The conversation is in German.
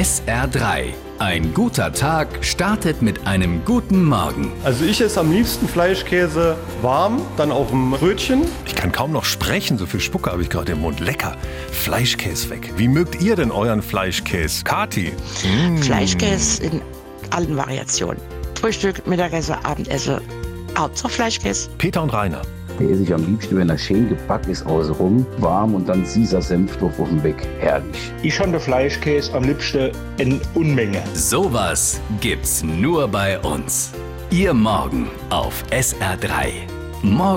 SR3. Ein guter Tag startet mit einem guten Morgen. Also ich esse am liebsten Fleischkäse warm, dann auf dem Brötchen. Ich kann kaum noch sprechen, so viel Spucke habe ich gerade im Mund. Lecker. Fleischkäse weg. Wie mögt ihr denn euren Fleischkäse? Kathi? Fleischkäse in allen Variationen. Frühstück, Mittagessen, Abendessen. Hauptsache Fleischkäse. Peter und Rainer. Der esse ich am liebsten, wenn er schön gebacken ist, außenrum, warm und dann süßer Senf drauf auf dem Weg. Herrlich. Ich schon der Fleischkäse am liebsten in Unmenge. Sowas gibt's nur bei uns. Ihr Morgen auf SR3. Morgen